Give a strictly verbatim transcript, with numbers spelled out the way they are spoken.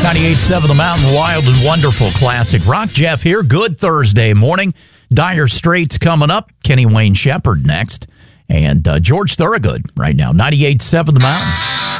ninety-eight point seven The Mountain, wild and wonderful classic rock. Jeff here. Good Thursday morning. Dire Straits coming up. Kenny Wayne Shepherd next. And uh, George Thorogood right now. ninety-eight point seven The Mountain.